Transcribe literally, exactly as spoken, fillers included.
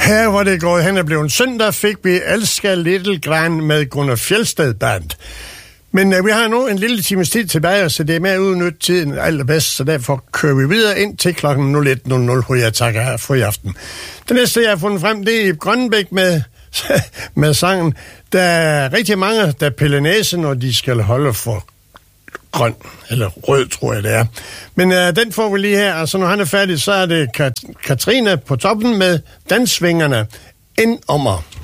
Her hvor det går hen og blev en søndag, fik vi Elsker Little Gran med Gunnar Fjeldsted Band. Men uh, vi har nu en lille times tid tilbage, så det er med at udnytte tiden allerbedst, så derfor kører vi videre ind til klokken nul et nul nul, hvor jeg takker her for i aften. Det næste, jeg har fundet frem, det er i Grønbæk med, med sangen. Der er rigtig mange, der piller næsen, og de skal holde for grøn, eller rød, tror jeg det er. Men uh, den får vi lige her, altså når han er færdig, så er det Kat- Katrine på toppen med Dansvingerne ind om mig.